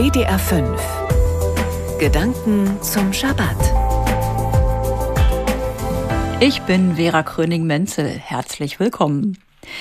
WDR 5. Gedanken zum Schabbat. Ich bin Vera Kröning-Menzel. Herzlich willkommen.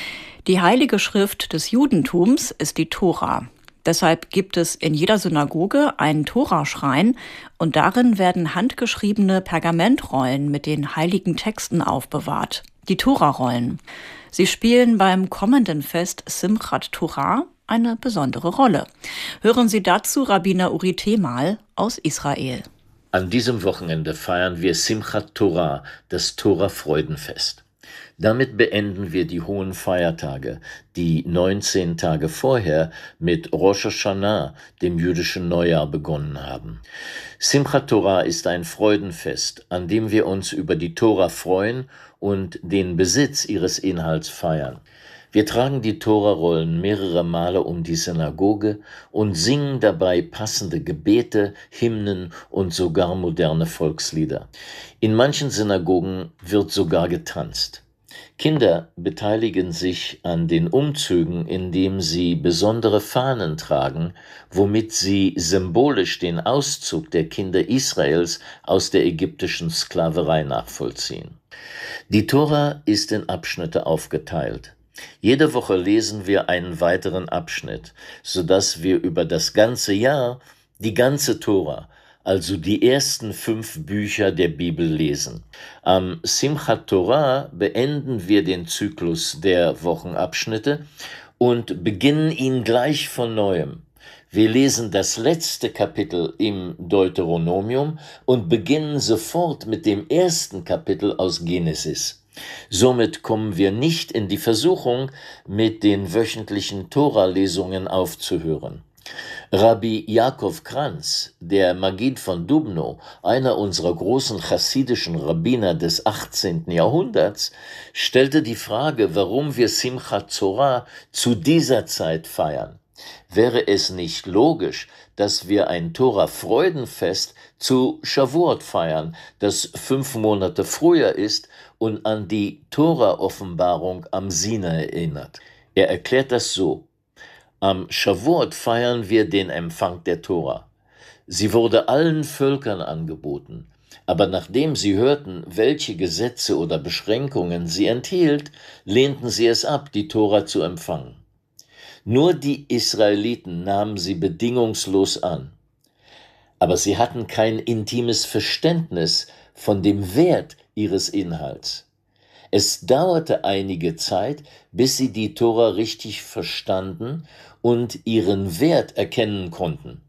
Die Heilige Schrift des Judentums ist die Tora. Deshalb gibt es in jeder Synagoge einen Toraschrein und darin werden handgeschriebene Pergamentrollen mit den heiligen Texten aufbewahrt. Die Torarollen. Sie spielen beim kommenden Fest Simchat Torah eine besondere Rolle. Hören Sie dazu Rabbiner Uri Temal aus Israel. An diesem Wochenende feiern wir Simchat Torah, das Tora-Freudenfest. Damit beenden wir die hohen Feiertage, die 19 Tage vorher mit Rosh Hashanah, dem jüdischen Neujahr, begonnen haben. Simchat Torah ist ein Freudenfest, an dem wir uns über die Tora freuen und den Besitz ihres Inhalts feiern. Wir tragen die Torarollen mehrere Male um die Synagoge und singen dabei passende Gebete, Hymnen und sogar moderne Volkslieder. In manchen Synagogen wird sogar getanzt. Kinder beteiligen sich an den Umzügen, indem sie besondere Fahnen tragen, womit sie symbolisch den Auszug der Kinder Israels aus der ägyptischen Sklaverei nachvollziehen. Die Tora ist in Abschnitte aufgeteilt. Jede Woche lesen wir einen weiteren Abschnitt, sodass wir über das ganze Jahr die ganze Tora, also die ersten 5 Bücher der Bibel lesen. Am Simchat Torah beenden wir den Zyklus der Wochenabschnitte und beginnen ihn gleich von Neuem. Wir lesen das letzte Kapitel im Deuteronomium und beginnen sofort mit dem ersten Kapitel aus Genesis. Somit kommen wir nicht in die Versuchung, mit den wöchentlichen Tora-Lesungen aufzuhören. Rabbi Yaakov Kranz, der Maggid von Dubno, einer unserer großen chassidischen Rabbiner des 18. Jahrhunderts, stellte die Frage, warum wir Simchat Torah zu dieser Zeit feiern. Wäre es nicht logisch, dass wir ein Tora-Freudenfest zu Shavuot feiern, das 5 Monate früher ist und an die Tora-Offenbarung am Sinai erinnert? Er erklärt das so: Am Shavuot feiern wir den Empfang der Tora. Sie wurde allen Völkern angeboten, aber nachdem sie hörten, welche Gesetze oder Beschränkungen sie enthielt, lehnten sie es ab, die Tora zu empfangen. Nur die Israeliten nahmen sie bedingungslos an. Aber sie hatten kein intimes Verständnis von dem Wert ihres Inhalts. Es dauerte einige Zeit, bis sie die Tora richtig verstanden und ihren Wert erkennen konnten.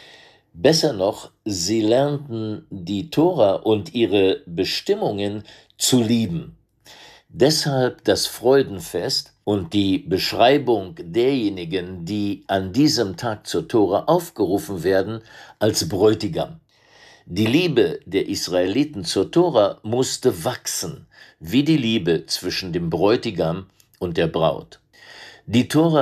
Besser noch, sie lernten die Tora und ihre Bestimmungen zu lieben. Deshalb das Freudenfest und die Beschreibung derjenigen, die an diesem Tag zur Tora aufgerufen werden, als Bräutigam. Die Liebe der Israeliten zur Tora musste wachsen, wie die Liebe zwischen dem Bräutigam und der Braut. Die Tora